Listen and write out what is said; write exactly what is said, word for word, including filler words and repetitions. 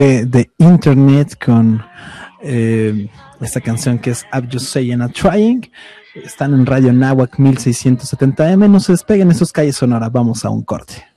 de, de Internet con eh, esta canción que es Up You Saying a Trying. Están en Radio Nahuac mil seiscientos setenta eme. No se despeguen esos calles Sonora. Vamos a un corte.